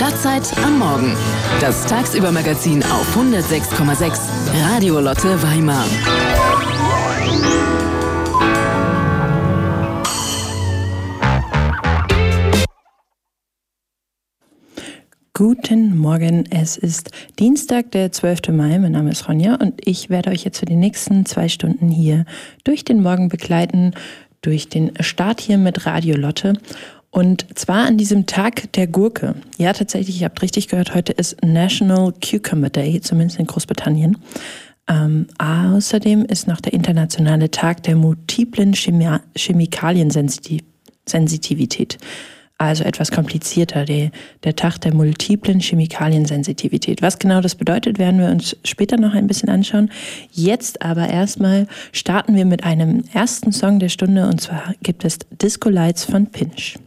Stadtzeit am Morgen. Das Tagsübermagazin auf 106,6 Radio Lotte Weimar. Guten Morgen, es ist Dienstag, der 12. Mai. Mein Name ist Ronja und ich werde euch jetzt für die nächsten 2 Stunden hier durch den Morgen begleiten, durch den Start hier mit Radio Lotte. Und zwar an diesem Tag der Gurke. Ja, tatsächlich, ihr habt richtig gehört, heute ist National Cucumber Day, zumindest in Großbritannien. Außerdem ist noch der internationale Tag der multiplen Chemikaliensensitivität. Also etwas komplizierter, der Tag der multiplen Chemikaliensensitivität. Was genau das bedeutet, werden wir uns später noch ein bisschen anschauen. Jetzt aber erstmal starten wir mit einem ersten Song der Stunde und zwar gibt es Disco Lights von Pinch.